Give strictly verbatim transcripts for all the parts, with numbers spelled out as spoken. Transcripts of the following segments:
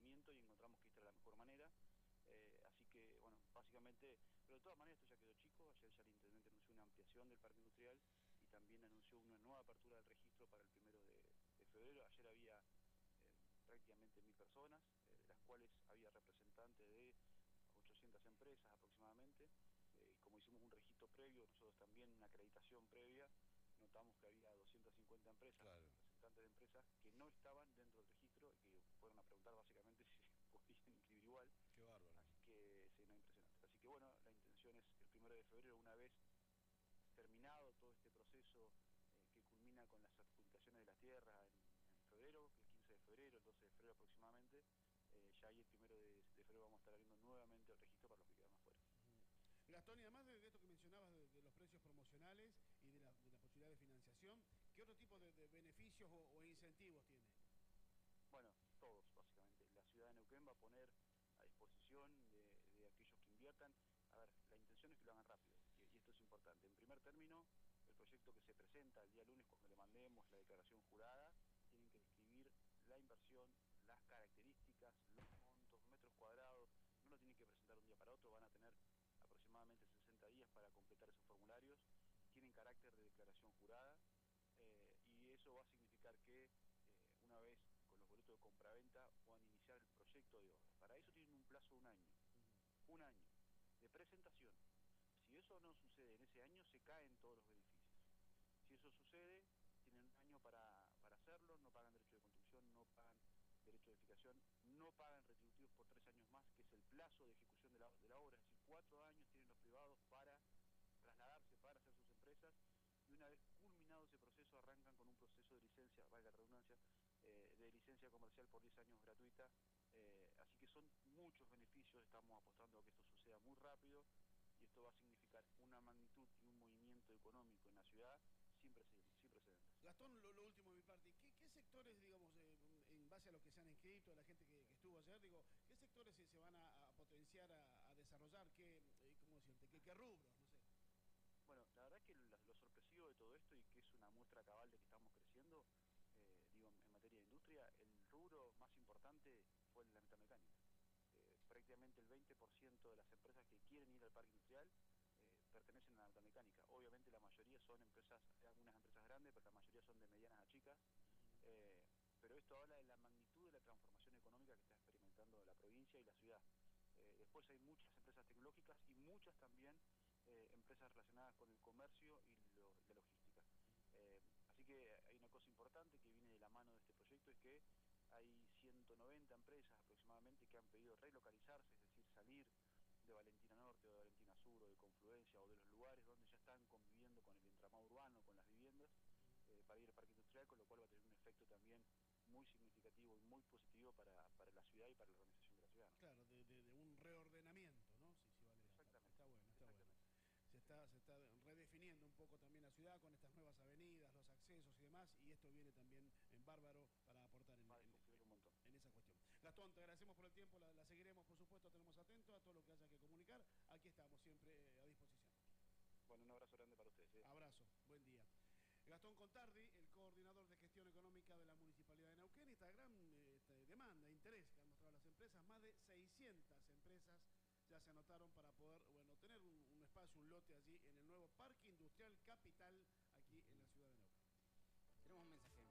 procedimiento y encontramos que esta era la mejor manera. Eh, así que, bueno, básicamente, pero de todas maneras esto ya quedó chico. Ayer ya el intendente anunció una ampliación del parque industrial y también anunció una nueva apertura del registro para el primero de, de febrero. Ayer había eh, prácticamente mil personas, eh, de las cuales había representantes de ochocientas empresas aproximadamente. Eh, y como hicimos un registro previo, nosotros también una acreditación previa, notamos que había doscientas cincuenta empresas, claro, representantes de empresas que no estaban dentro del registro y que fueron a preguntar básicamente si podían inscribir igual. Qué bárbaro. Así que, sí, no, impresionante. Así que bueno, la intención es el primero de febrero, una vez terminado todo este proceso eh, que culmina con las adjudicaciones de las tierras en, en febrero, el quince de febrero, el doce de febrero aproximadamente, eh, ya ahí el primero de, de febrero vamos a estar abriendo nuevamente el registro para los que quedan afuera. Gastón, y además de, de esto que mencionabas de, de los precios promocionales y de la, de la posibilidad de financiación, ¿qué otro tipo de, de beneficios o, o incentivos tiene? Bueno, todos básicamente. La ciudad de Neuquén va a poner a disposición de, de aquellos que inviertan. A ver, la intención es que lo hagan rápido, y, y esto es importante. En primer término, el proyecto que se presenta el día lunes cuando le mandemos la declaración jurada, tienen que describir la inversión, las características, los montos, metros cuadrados, no lo tienen que presentar un día para otro, van a tener aproximadamente sesenta días para completar esos formularios, tienen carácter de declaración jurada, eh, y eso va a significar que eh, una vez con los boletos de compraventa puedan iniciar el proyecto de obra. Para eso tienen un plazo de un año, un año de presentación. Si eso no sucede en ese año, se caen todos los beneficios. Si eso sucede, tienen un año para, para hacerlo, no pagan derecho de construcción, no pagan derecho de edificación, no pagan retributivos por tres años más, que es el plazo de ejecución de la, de la obra. Es decir, cuatro años tienen los privados para trasladarse, para hacer sus empresas, y una vez culminado ese proceso arrancan con un proceso de licencia, valga la redundancia, eh, de licencia comercial por diez años gratuita. Eh, así que son muchos beneficios, estamos apostando a que esto suceda muy rápido, y esto va a significar una magnitud y un movimiento económico en la ciudad sin precedentes. Sin precedentes. Gastón, lo, lo último de mi parte, ¿qué, qué sectores, digamos, eh, en base a lo que se han inscrito, a la gente que, que estuvo ayer, digo, qué sectores se, se van a, a potenciar, a, a desarrollar, qué, eh, cómo decirte, qué, qué rubros, no sé? Bueno, la verdad que lo, lo sorpresivo de todo esto, y que es una muestra cabal de que estamos creciendo, eh, digo, en, en materia de industria, el rubro más importante fue la metalmecánica. Eh, prácticamente el veinte por ciento de las empresas que quieren ir al parque industrial eh, pertenecen a la metalmecánica. Obviamente la mayoría son empresas, algunas empresas grandes, pero la mayoría son de medianas a chicas. Eh, pero esto habla de la magnitud de la transformación económica que está experimentando la provincia y la ciudad. Eh, después hay muchas empresas tecnológicas y muchas también eh, empresas relacionadas con el comercio y lo, la logística. Eh, así que hay una cosa importante que viene de la mano de este proyecto, es que hay ciento noventa empresas aproximadamente que han pedido relocalizarse, es decir, salir de Valentina Norte o de Valentina Sur o de Confluencia o de los lugares donde ya están conviviendo con el entramado urbano, con las viviendas, eh, para ir al parque industrial, con lo cual va a tener un efecto también muy significativo y muy positivo para, para la ciudad y para la organización de la ciudad, ¿no? Claro, de, de, de un reordenamiento, ¿no? Sí, sí, vale. Exactamente. Está bueno, está bueno. Se está, se está redefiniendo un poco también la ciudad con estas nuevas avenidas, los accesos y demás, y esto viene también en bárbaro para aportar en, en, un montón. en esa cuestión. Gastón, te agradecemos por el tiempo, la, la seguiremos, por supuesto, tenemos atentos a todo lo que haya que comunicar. Aquí estamos siempre a disposición. Bueno, un abrazo grande para ustedes. ¿eh? Abrazo, buen día. Gastón Contardi, el coordinador de gestión económica de la Municipalidad de Neuquén, esta gran este, demanda, interés que han mostrado las empresas, más de seiscientas empresas ya se anotaron para poder, bueno, tener un, un espacio, un lote allí en el nuevo Parque Industrial Capital, aquí en la ciudad de Neuquén. Tenemos un mensaje.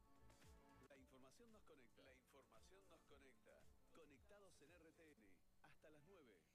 La información nos conecta. La información nos conecta. Conectados en R T N. Hasta las nueve.